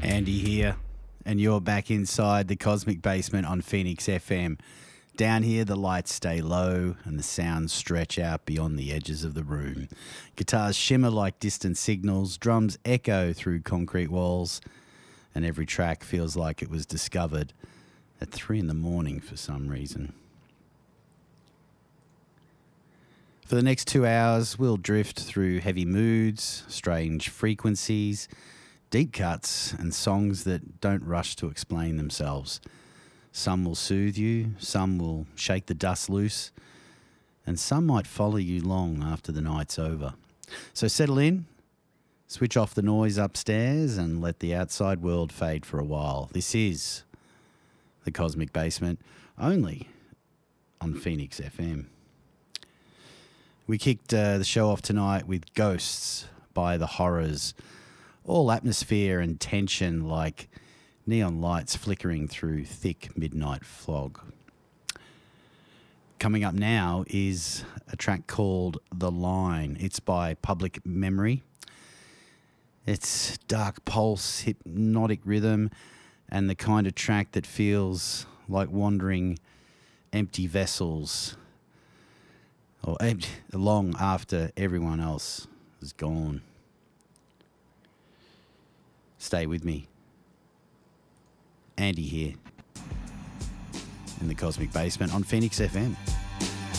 Andy here, and you're back inside the Cosmic Basement on Phoenix FM. Down here, the lights stay low and the sounds stretch out beyond the edges of the room. Guitars shimmer like distant signals, drums echo through concrete walls, and every track feels like it was discovered at 3 a.m. for some reason. For the next 2 hours, we'll drift through heavy moods, strange frequencies, deep cuts, and songs that don't rush to explain themselves. Some will soothe you, some will shake the dust loose, and some might follow you long after the night's over. So settle in, switch off the noise upstairs, and let the outside world fade for a while. This is the Cosmic Basement, only on Phoenix FM. We kicked the show off tonight with Ghosts by The Horrors. All atmosphere and tension like neon lights flickering through thick midnight fog. Coming up now is a track called The Line. It's by Public Memory. It's dark pulse, hypnotic rhythm, and the kind of track that feels like wandering empty vessels or long after everyone else is gone. Stay with me. Andy here in the Cosmic Basement on Phoenix FM.